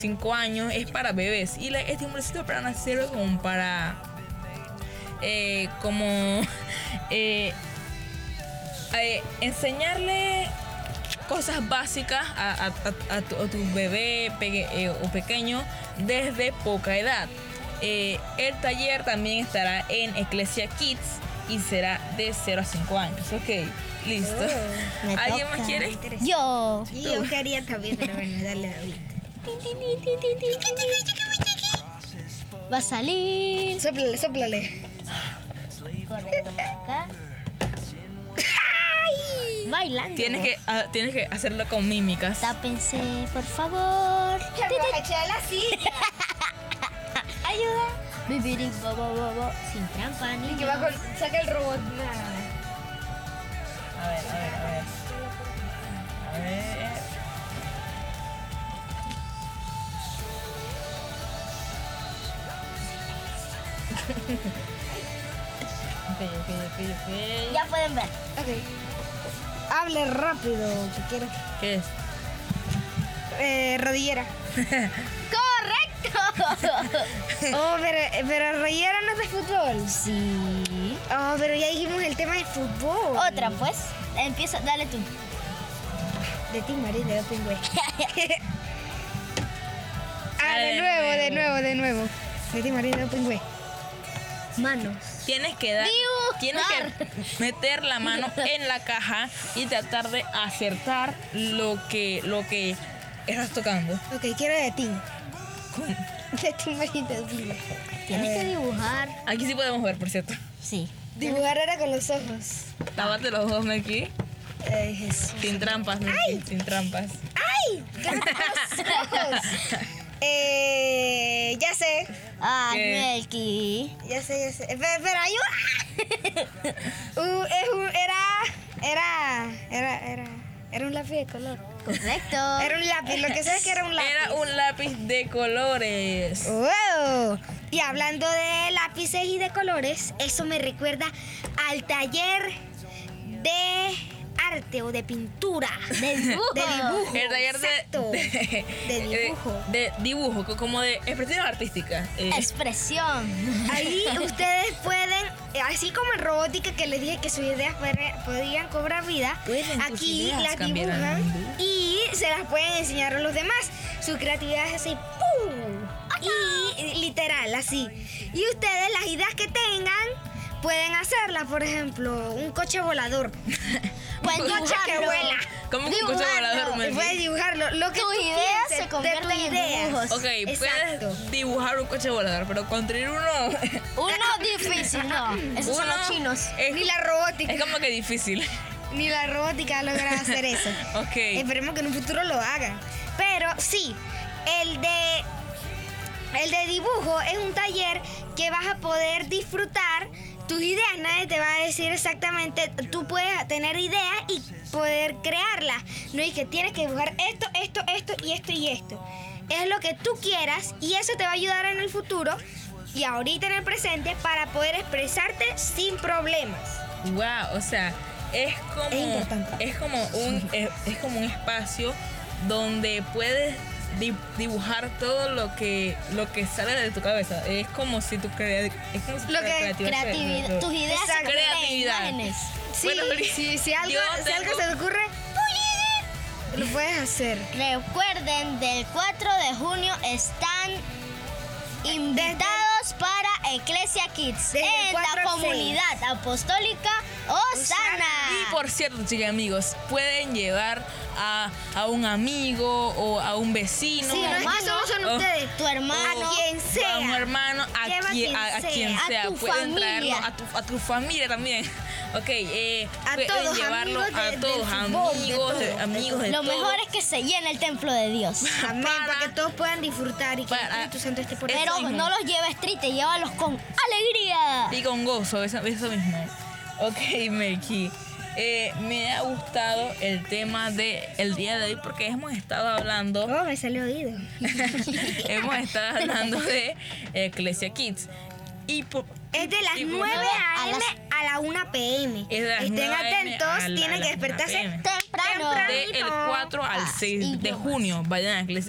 5 años es para bebés y la estimulación para nacer como para enseñarle cosas básicas a tu bebé o pequeño desde poca edad. El taller también estará en Ecclesia Kids y será de 0 a 5 años. Ok, listo. ¿Alguien más quiere? Yo quería también, pero bueno, dale David. Va a salir. Sóplale. Corre por acá. Bailando. Tienes que hacerlo con mímicas. Tápense, por favor. Echa la silla. Ayuda. Bibiri, bobo. Sin trampa ni. Que va con... Saca el robot. A ver. Ok. Ya pueden ver. Ok. Hable rápido, que quiero. ¿Qué es? Rodillera. ¡Correcto! Oh, pero rodillera no es de fútbol. Sí. Oh, pero ya dijimos el tema de fútbol. Otra, pues. Empieza, dale tú. De ti, María, de pingüe. Dale, de nuevo. De ti, María, de pingüe. Manos. Tienes que meter la mano en la caja y tratar de acertar lo que estás tocando. Ok, quiero de ti. De ti, María, de pingüe. Tienes que dibujar. Aquí sí podemos ver, por cierto. Sí. Dibujar era con los ojos. Lávate los ojos, Melqui. Ay, Jesús. Sin trampas, Melqui. Sin trampas. ¡Ay! ¡Cállate los ojos! Ya sé. Ay, ¿Qué? Melqui. Ya sé. Pero ayuda. Era un lápiz de color. Correcto. Era un lápiz, lo que sé es que era un lápiz. Era un lápiz de colores. ¡Wow! Y hablando de lápices y de colores, eso me recuerda al taller de arte o de pintura. De dibujo. De dibujo. El taller Exacto. De dibujo. De dibujo, como de expresiones artísticas. Expresión. Ahí ustedes pueden, así como en robótica que les dije que sus ideas podrían cobrar vida, Pueden tus aquí ideas las cambiar el dibujan mundo. y se las pueden enseñar a los demás. Su creatividad es así, ¡pum! Y literal, así. Y ustedes, las ideas que tengan, pueden hacerlas, por ejemplo, un coche volador. Pueden Un coche que dibujarlo. vuela. ¿Cómo que un coche volador, Y Melqui? puedes dibujarlo. Lo que Tus tú ideas pienses se convierten de tus en ideas. dibujos. Ok, Exacto. puedes dibujar un coche volador, pero construir uno Uno difícil, no. Esos son los chinos. Ni la robótica. es como que difícil. Ni la robótica logra hacer eso. Ok. Esperemos que en un futuro lo hagan. Pero sí, el de dibujo es un taller que vas a poder disfrutar tus ideas. Nadie te va a decir exactamente. Tú puedes tener ideas y poder crearlas. No es que tienes que dibujar esto y esto. Es lo que tú quieras y eso te va a ayudar en el futuro y ahorita en el presente para poder expresarte sin problemas. Wow, o sea, es importante. como un espacio donde puedes dibujar todo lo que sale de tu cabeza. Es como si tu creatividad Creatividad. Tus ideas se Exacto. convierten en Creatividad. imágenes. Sí, Bueno, si algo se te ocurre, lo puedes hacer. Recuerden, del 4 de junio están invitados para Ecclesia Kids Desde el en 4 la al 6. comunidad apostólica Osana. Y por cierto, chicos amigos, pueden llevar a un amigo o a un vecino. Sí, no es que hermano, solo son oh, ustedes. tu hermano, A quien sea. A un hermano, Lleva a quien a sea. tu Pueden traerlo familia. a tu familia también. Ok, A pueden todos, llevarlo amigos a del todos, fútbol, de todo. amigos de lo todo. mejor es que se llene el templo de Dios. Amén, Para- para que todos puedan disfrutar y que el para- Espíritu Santo esté por Eso Pero mismo. no los lleves tristes, llévalos con alegría. Y con gozo, eso mismo. Ok, Melqui. Me ha gustado el tema del día de hoy porque hemos estado hablando Oh, me salió oído. hemos estado hablando de Ecclesia Kids. Es de las 9 a.m. a la 1 p.m. Es de las Estén 9 a.m. atentos, a la tienen que 1 despertarse p.m. Temprano. Del 4 al 6 de junio. Vayan a Ecclesia